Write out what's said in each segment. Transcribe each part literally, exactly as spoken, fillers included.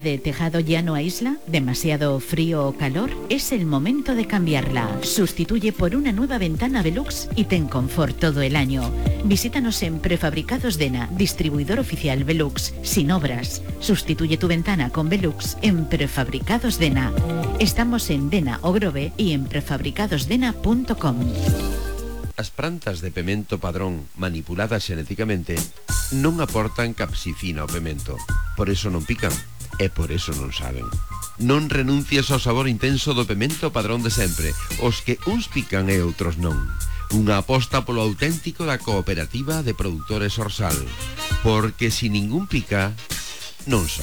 de tejado llano a isla? ¿Demasiado frío o calor? Es el momento de cambiarla. Sustituye por una nueva ventana Velux y ten confort todo el año. Visítanos en Prefabricados Dena, distribuidor oficial Velux, sin obras. Sustituye tu ventana con Velux en Prefabricados Dena. Estamos en Dena o Grove y en prefabricados dena punto com. As plantas de pemento padrón manipuladas xenéticamente non aportan capsicina ao pemento. Por eso non pican e por eso non saben. Non renuncies ao sabor intenso do pemento padrón de sempre, os que uns pican e outros non. Unha aposta polo auténtico da cooperativa de produtores Orsal. Porque si ningún pica, non son.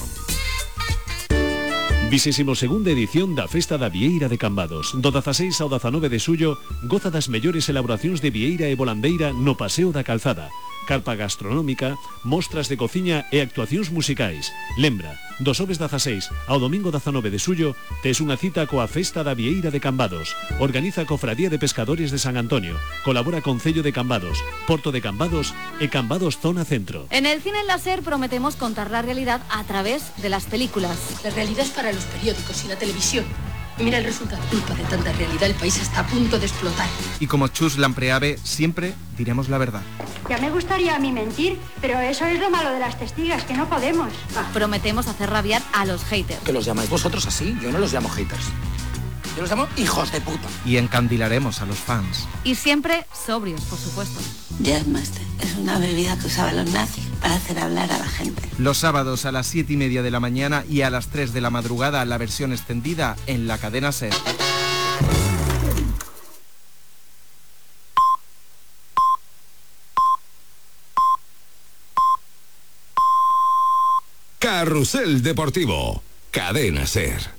Vigésimo segunda edición da Festa da Vieira de Cambados. Do dezaseis ao dezanove de xullo, goza das mellores elaboracións de vieira e volandeira no Paseo da Calzada. Carpa gastronómica, mostras de cociña e actuacións musicais. Lembra, do xoves dezaseis ao domingo dezanove de xullo, tes unha cita coa Festa da Vieira de Cambados. Organiza Cofradía de Pescadores de San Antonio. Colabora Concello de Cambados, Porto de Cambados e Cambados Zona Centro. En el cine láser prometemos contar la realidad a través de las películas. La realidad es para los periódicos y la televisión. Y mira el resultado. Culpa de tanta realidad, el país está a punto de explotar. Y como Chus Lampreave, siempre diremos la verdad. Ya me gustaría a mí mentir, pero eso es lo malo de las testigas, que no podemos. Ah. Prometemos hacer rabiar a los haters. ¿Que los llamáis vosotros así? Yo no los llamo haters. Yo los llamo hijos de puta. Y encandilaremos a los fans. Y siempre sobrios, por supuesto. Jazzmaster es una bebida que usaban los nazis para hacer hablar a la gente. Los sábados a las siete y media de la mañana y a las tres de la madrugada la versión extendida en la cadena SER. Carrusel Deportivo, cadena SER.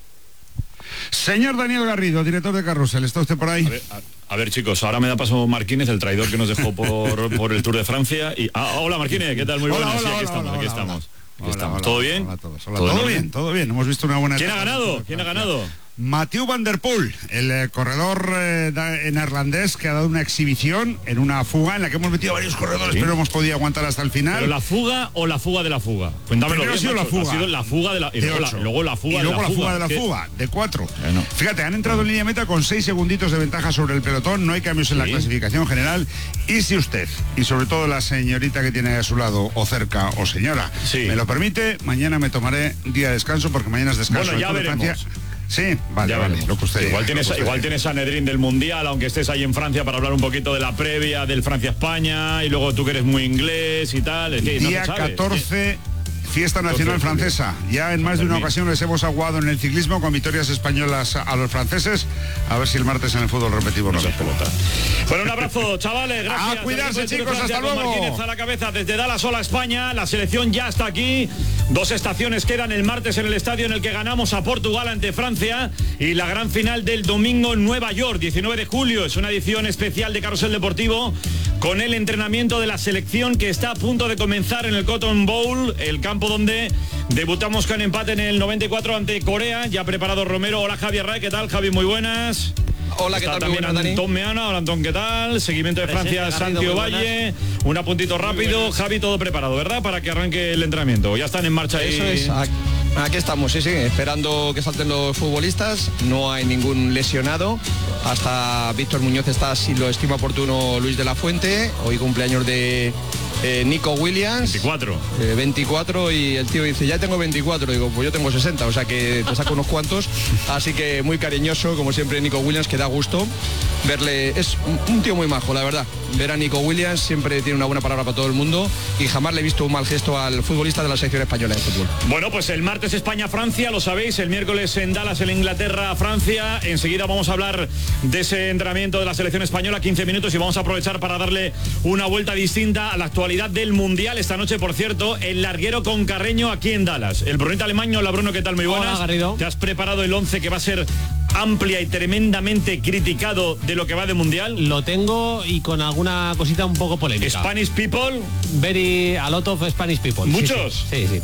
Señor Daniel Garrido, director de Carrusel, ¿está usted por ahí? A ver, a, a ver, chicos, ahora me da paso Marquínez, el traidor que nos dejó por, por el Tour de Francia. Y, ah, hola Marquínez, ¿qué tal? Muy hola, buenas. hola, Sí, aquí hola, estamos, hola, aquí hola, estamos. Aquí hola, estamos. hola, ¿Todo hola, bien? Hola a todos. Hola, ¿Todo, todo bien? bien, todo bien. Hemos visto una buena... ¿Quién ha ganado? ¿Quién ha ganado? Mathieu van der Poel, el eh, corredor eh, neerlandés que ha dado una exhibición en una fuga en la que hemos metido varios corredores, ¿sí? Pero no hemos podido aguantar hasta el final. ¿Pero la fuga o la fuga de la fuga? Cuéntamelo bien, ha sido macho. la fuga. Ha sido la fuga de la... Y de luego, la, luego la fuga y luego de la, la fuga. fuga de la ¿Qué? fuga, de cuatro. Bueno. Fíjate, han entrado en línea meta con seis segunditos de ventaja sobre el pelotón, no hay cambios en ¿Sí? la clasificación general. Y si usted, y sobre todo la señorita que tiene a su lado, o cerca, o señora, sí. me lo permite, mañana me tomaré día de descanso, porque mañana es descanso. Bueno, ya veremos. Francia. Sí, vale, ya vale, veremos. lo que usted igual, diga, tienes, lo que usted igual diga. tienes Sanedrín del Mundial, aunque estés ahí en Francia para hablar un poquito de la previa del Francia-España, y luego tú que eres muy inglés y tal. Es que Día no se sabe. catorce, fiesta nacional francesa. Ya en más de una ocasión les hemos aguado en el ciclismo con victorias españolas a los franceses. A ver si el martes en el fútbol repetimos no la pelota. Bueno, un abrazo, chavales. Gracias. A cuidarse, Equipo de chicos, Francia, hasta con luego. Martínez a la cabeza desde Dallas, hola España. La selección ya está aquí. Dos estaciones quedan el martes en el estadio en el que ganamos a Portugal ante Francia. Y la gran final del domingo en Nueva York, diecinueve de julio. Es una edición especial de Carrusel Deportivo con el entrenamiento de la selección que está a punto de comenzar en el Cotton Bowl, el campo donde debutamos con empate en el noventa y cuatro ante Corea. Ya preparado Romero. Hola Javier Ray, ¿qué tal? Javi, muy buenas. Hola, ¿qué Está tal? también Muy buenas, Dani. Antón Meana. Hola Antón, ¿qué tal? Seguimiento de Francia, Presente, Santi Garrido, muy Ovalle. Un apuntito rápido. Javi, todo preparado, ¿verdad? Para que arranque el entrenamiento. Ya están en marcha ahí. Eso es. Aquí estamos, sí, sí, esperando que salten los futbolistas. No hay ningún lesionado. Hasta Víctor Muñoz está, si lo estima oportuno, Luis de la Fuente. Hoy cumpleaños de eh, Nico Williams. veinticuatro. Eh, veinticuatro y el tío dice, ya tengo veinticuatro. Digo, pues yo tengo sesenta, o sea que te saco unos cuantos. Así que muy cariñoso, como siempre, Nico Williams, que da gusto verle. Es un tío muy majo, la verdad. Ver a Nico Williams, siempre tiene una buena palabra para todo el mundo y jamás le he visto un mal gesto al futbolista de la selección española de fútbol. Bueno, pues el martes España-Francia, lo sabéis, el miércoles en Dallas, en Inglaterra-Francia. Enseguida vamos a hablar de ese entrenamiento de la selección española, quince minutos, y vamos a aprovechar para darle una vuelta distinta a la actualidad del Mundial. Esta noche, por cierto, el larguero con Carreño aquí en Dallas. El Brunito Alemaño, hola Bruno, ¿qué tal? Muy buenas. Hola, Garrido. ¿Te has preparado el once que va a ser amplia y tremendamente criticado de lo que va de Mundial? Lo tengo y con alguna cosita un poco polémica. Spanish people. Very a lot of Spanish people. ¿Muchos? Sí, sí. sí.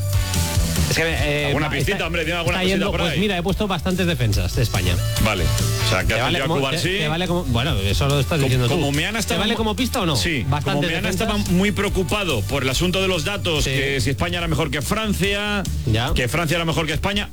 Es que, eh, ¿Alguna está, pistita, hombre? ¿Tiene alguna está cosita yendo, por ahí? Pues mira, he puesto bastantes defensas de España. Vale. O sea, que ¿Te ha vale, pillado como, a Cubarsí. te, te vale como, bueno, eso lo estás como, diciendo tú. Como Meana estaba, ¿Te vale como pista o no? Sí. Bastantes como Meana defensas. estaba muy preocupado por el asunto de los datos, sí. Que si España era mejor que Francia, ya. que Francia era mejor que España.